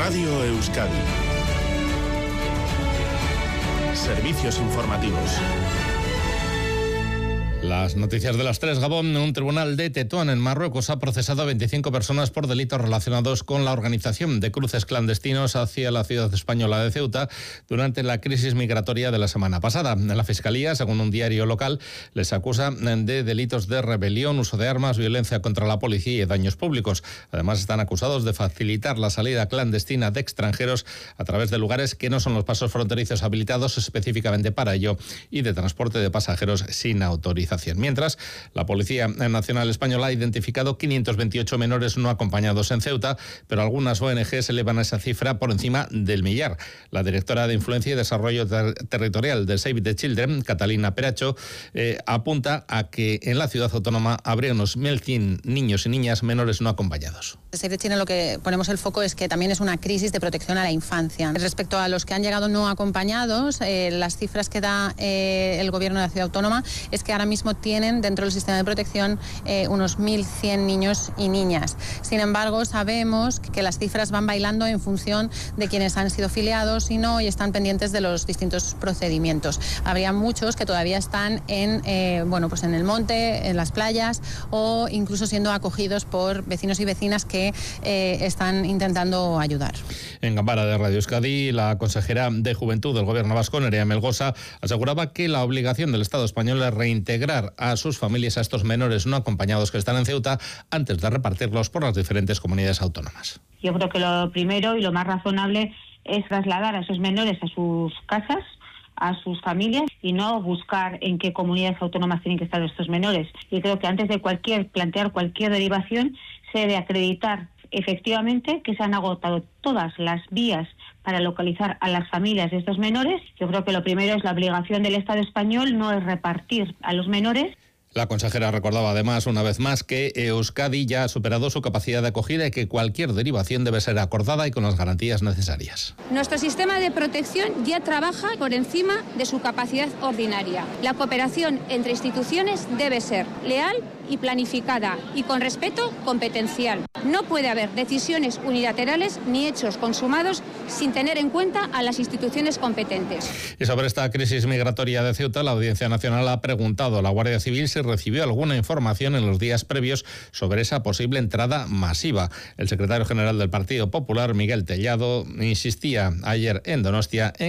Radio Euskadi. Servicios informativos. Las noticias de las 3. Gabón. Un tribunal de Tetuán, en Marruecos, ha procesado a 25 personas por delitos relacionados con la organización de cruces clandestinos hacia la ciudad española de Ceuta durante la crisis migratoria de la semana pasada. La Fiscalía, según un diario local, les acusa de delitos de rebelión, uso de armas, violencia contra la policía y daños públicos. Además, están acusados de facilitar la salida clandestina de extranjeros a través de lugares que no son los pasos fronterizos habilitados específicamente para ello y de transporte de pasajeros sin autorización. Mientras, la Policía Nacional Española ha identificado 528 menores no acompañados en Ceuta, pero algunas ONGs elevan esa cifra por encima del millar. La directora de Influencia y Desarrollo Territorial de Save the Children, Catalina Peracho, apunta a que en la ciudad autónoma habría unos 1.100 niños y niñas menores no acompañados. Save the Children, lo que ponemos el foco es que también es una crisis de protección a la infancia. Respecto a los que han llegado no acompañados, las cifras que da el gobierno de la ciudad autónoma es que ahora mismo tienen dentro del sistema de protección unos 1.100 niños y niñas. Sin embargo, sabemos que las cifras van bailando en función de quienes han sido filiados y no, y están pendientes de los distintos procedimientos. Habría muchos que todavía están en el monte, en las playas, o incluso siendo acogidos por vecinos y vecinas que están intentando ayudar. En Gambara de Radio Euskadi, la consejera de Juventud del Gobierno vasco, Nerea Melgosa, aseguraba que la obligación del Estado español es reintegrar a sus familias a estos menores no acompañados que están en Ceuta antes de repartirlos por las diferentes comunidades autónomas. Yo creo que lo primero y lo más razonable es trasladar a esos menores a sus casas, a sus familias, y no buscar en qué comunidades autónomas tienen que estar estos menores. Yo creo que antes de plantear cualquier derivación, se debe acreditar efectivamente que se han agotado todas las vías para localizar a las familias de estos menores. Yo creo que lo primero es la obligación del Estado español, no es repartir a los menores. La consejera recordaba además una vez más que Euskadi ya ha superado su capacidad de acogida y que cualquier derivación debe ser acordada y con las garantías necesarias. Nuestro sistema de protección ya trabaja por encima de su capacidad ordinaria. La cooperación entre instituciones debe ser leal y planificada y con respeto competencial. No puede haber decisiones unilaterales ni hechos consumados sin tener en cuenta a las instituciones competentes. Y sobre esta crisis migratoria de Ceuta, la Audiencia Nacional ha preguntado a la Guardia Civil si recibió alguna información en los días previos sobre esa posible entrada masiva. El secretario general del Partido Popular, Miguel Tellado, insistía ayer en Donostia en